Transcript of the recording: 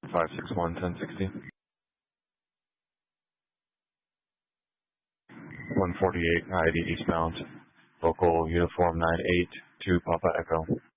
561-1060. 148 IID eastbound. Local uniform 98 to Papa Echo.